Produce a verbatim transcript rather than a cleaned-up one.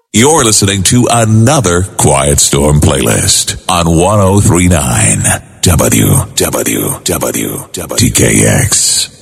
You're listening to another Quiet Storm playlist on one oh three point nine W W W T K X.